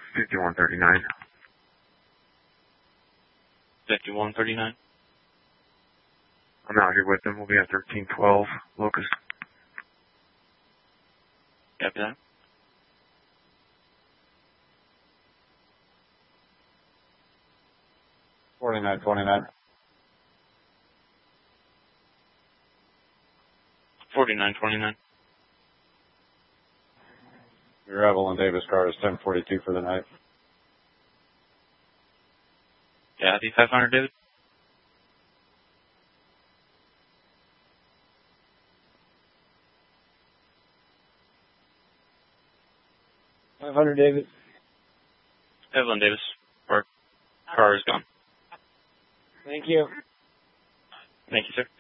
5139. 5139. I'm out here with them. We'll be at 1312 Locust. Copy that. $49.29. 4929. Your Evelyn Davis car is 1042 for the night. Copy 500, David. $500, David. Evelyn Davis. Our car is gone. Thank you. Thank you, sir.